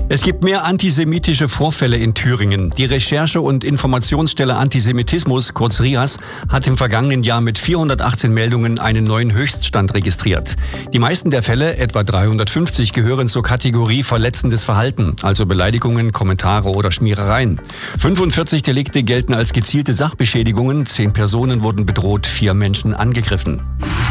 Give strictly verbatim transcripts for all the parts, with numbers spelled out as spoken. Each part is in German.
Es gibt mehr antisemitische Vorfälle in Thüringen. Die Recherche- und Informationsstelle Antisemitismus, kurz R I A S, hat im vergangenen Jahr mit vierhundertachtzehn Meldungen einen neuen Höchststand registriert. Die meisten der Fälle, etwa dreihundertfünfzig, gehören zur Kategorie verletzendes Verhalten, also Beleidigungen, Kommentare oder Schmierereien. fünfundvierzig Delikte gelten als gezielte Sachbeschädigungen, zehn Personen wurden bedroht, vier Menschen angegriffen.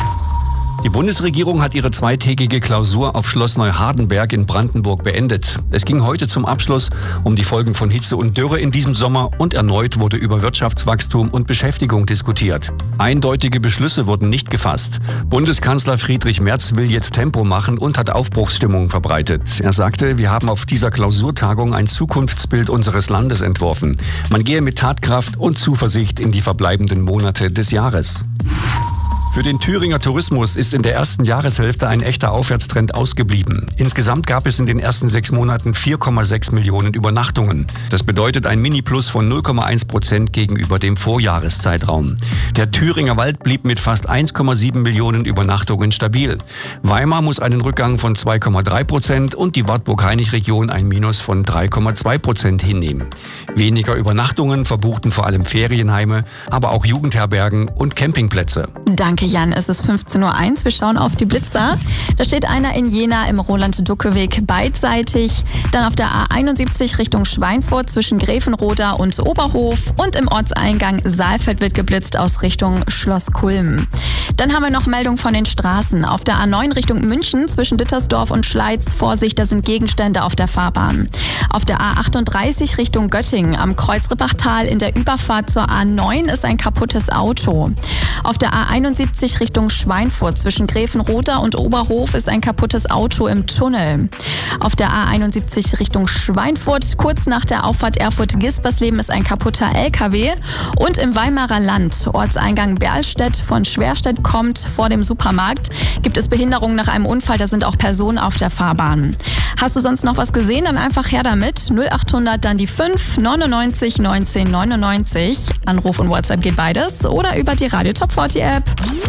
Die Bundesregierung hat ihre zweitägige Klausur auf Schloss Neuhardenberg in Brandenburg beendet. Es ging heute zum Abschluss um die Folgen von Hitze und Dürre in diesem Sommer und erneut wurde über Wirtschaftswachstum und Beschäftigung diskutiert. Eindeutige Beschlüsse wurden nicht gefasst. Bundeskanzler Friedrich Merz will jetzt Tempo machen und hat Aufbruchsstimmung verbreitet. Er sagte, wir haben auf dieser Klausurtagung ein Zukunftsbild unseres Landes entworfen. Man gehe mit Tatkraft und Zuversicht in die verbleibenden Monate des Jahres. Für den Thüringer Tourismus ist in der ersten Jahreshälfte ein echter Aufwärtstrend ausgeblieben. Insgesamt gab es in den ersten sechs Monaten vier Komma sechs Millionen Übernachtungen. Das bedeutet ein Mini-Plus von null Komma eins Prozent gegenüber dem Vorjahreszeitraum. Der Thüringer Wald blieb mit fast eins Komma sieben Millionen Übernachtungen stabil. Weimar muss einen Rückgang von zwei Komma drei Prozent und die Wartburg-Hainich-Region ein Minus von drei Komma zwei Prozent hinnehmen. Weniger Übernachtungen verbuchten vor allem Ferienheime, aber auch Jugendherbergen und Campingplätze. Danke, Jan. Es ist fünfzehn Uhr eins. Wir schauen auf die Blitzer. Da steht einer in Jena im Roland-Ducke-Weg beidseitig. Dann auf der A einundsiebzig Richtung Schweinfurt zwischen Gräfenroda und Oberhof. Und im Ortseingang Saalfeld wird geblitzt aus Richtung Schloss Kulm. Dann haben wir noch Meldung von den Straßen. Auf der A neun Richtung München zwischen Dittersdorf und Schleiz. Vorsicht, da sind Gegenstände auf der Fahrbahn. Auf der A achtunddreißig Richtung Göttingen am Kreuzrippachtal in der Überfahrt zur A neun ist ein kaputtes Auto. Auf der A einundsiebzig Richtung Schweinfurt zwischen Gräfenroda und Oberhof ist ein kaputtes Auto im Tunnel. Auf der A einundsiebzig Richtung Schweinfurt kurz nach der Auffahrt Erfurt-Gispersleben ist ein kaputter L K W. Und im Weimarer Land, Ortseingang Berlstedt von Schwerstedt kommt vor dem Supermarkt, gibt es Behinderungen nach einem Unfall, da sind auch Personen auf der Fahrbahn. Hast du sonst noch was gesehen? Dann einfach her damit. null achthundert, dann die fünf neunundneunzig neunzehn neunundneunzig. Anruf und WhatsApp geht beides oder über die Radio Top vierzig App.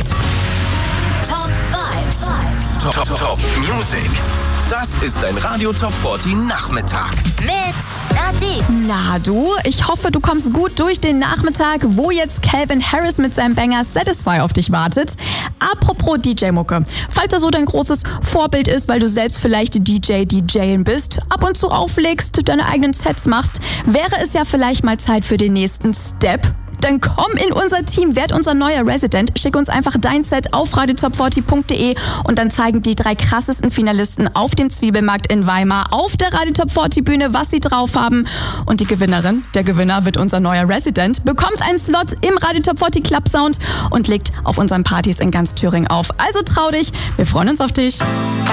Top Vibes. Top, Top, Top Music. Das ist ein Radio Top vierzig Nachmittag. Mit Nati. Na du, ich hoffe, du kommst gut durch den Nachmittag, wo jetzt Calvin Harris mit seinem Banger Satisfy auf dich wartet. Apropos D J-Mucke. Falls er so dein großes Vorbild ist, weil du selbst vielleicht D J, D J bist, ab und zu auflegst, deine eigenen Sets machst, wäre es ja vielleicht mal Zeit für den nächsten Step. Dann komm in unser Team, werd unser neuer Resident. Schick uns einfach dein Set auf radio top vierzig punkt de und dann zeigen die drei krassesten Finalisten auf dem Zwiebelmarkt in Weimar auf der Radio Top vierzig Bühne, was sie drauf haben. Und die Gewinnerin, der Gewinner wird unser neuer Resident, bekommt einen Slot im Radio Top vierzig Club Sound und legt auf unseren Partys in ganz Thüringen auf. Also trau dich, wir freuen uns auf dich.